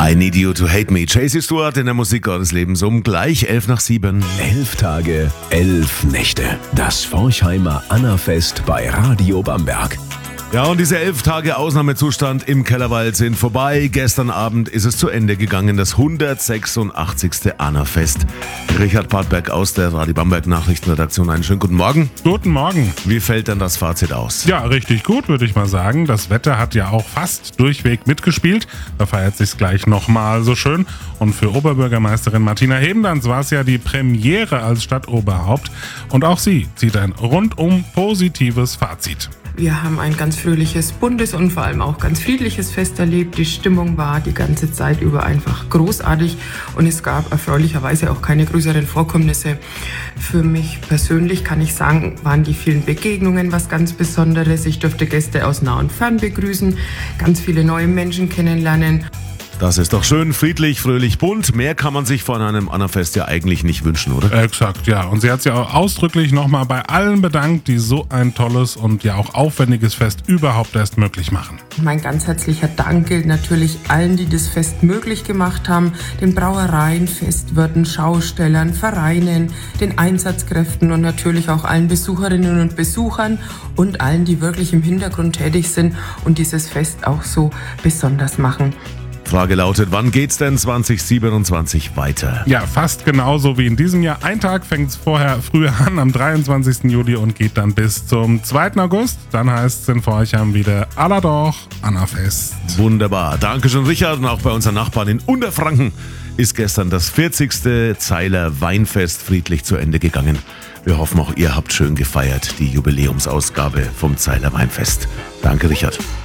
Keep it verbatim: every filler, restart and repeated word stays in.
I Need You to Hate Me. Jaycee Stewart in der Musik eures Lebens um gleich elf nach sieben. Elf Tage, elf Nächte. Das Forchheimer Annafest bei Radio Bamberg. Ja, und diese elf Tage Ausnahmezustand im Kellerwald sind vorbei. Gestern Abend ist es zu Ende gegangen, das hundertsechsundachtzigste Annafest. Richard Bartberg aus der Radio Bamberg Nachrichtenredaktion. Einen schönen guten Morgen. Guten Morgen. Wie fällt denn das Fazit aus? Ja, richtig gut, würde ich mal sagen. Das Wetter hat ja auch fast durchweg mitgespielt. Da feiert sich's gleich nochmal so schön. Und für Oberbürgermeisterin Martina Hebendanz war es ja die Premiere als Stadtoberhaupt. Und auch sie zieht ein rundum positives Fazit. Wir haben ein ganz fröhliches, buntes und vor allem auch ganz friedliches Fest erlebt. Die Stimmung war die ganze Zeit über einfach großartig und es gab erfreulicherweise auch keine größeren Vorkommnisse. Für mich persönlich kann ich sagen, waren die vielen Begegnungen was ganz Besonderes. Ich durfte Gäste aus nah und fern begrüßen, ganz viele neue Menschen kennenlernen. Das ist doch schön, friedlich, fröhlich, bunt. Mehr kann man sich von einem Annafest ja eigentlich nicht wünschen, oder? Exakt, ja. Und sie hat sich auch ausdrücklich nochmal bei allen bedankt, die so ein tolles und ja auch aufwendiges Fest überhaupt erst möglich machen. Mein ganz herzlicher Dank gilt natürlich allen, die das Fest möglich gemacht haben. Den Brauereien, Festwirten, Schaustellern, Vereinen, den Einsatzkräften und natürlich auch allen Besucherinnen und Besuchern und allen, die wirklich im Hintergrund tätig sind und dieses Fest auch so besonders machen. Frage lautet, wann geht's denn zwanzig siebenundzwanzig weiter? Ja, fast genauso wie in diesem Jahr. Ein Tag fängt es vorher früher an, am dreiundzwanzigsten Juli und geht dann bis zum zweiten August. Dann heißt es in Forchheim wieder Alladoch Annafest. Wunderbar. Dankeschön, Richard. Und auch bei unseren Nachbarn in Unterfranken ist gestern das vierzigste Zeiler Weinfest friedlich zu Ende gegangen. Wir hoffen, auch ihr habt schön gefeiert, die Jubiläumsausgabe vom Zeiler Weinfest. Danke, Richard.